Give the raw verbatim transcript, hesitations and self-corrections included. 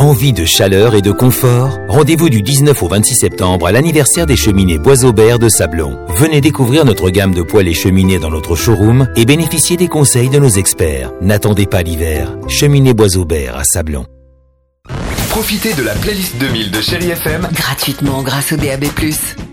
Envie de chaleur et de confort? Rendez-vous du dix-neuf au vingt-six septembre à l'anniversaire des cheminées Bois-Aubert de Sablons. Venez découvrir notre gamme de poêles et cheminées dans notre showroom et bénéficier des conseils de nos experts. N'attendez pas l'hiver. Cheminée Bois-Aubert à Sablons. Profitez de la playlist deux mille de Chérie F M gratuitement grâce au D A B plus.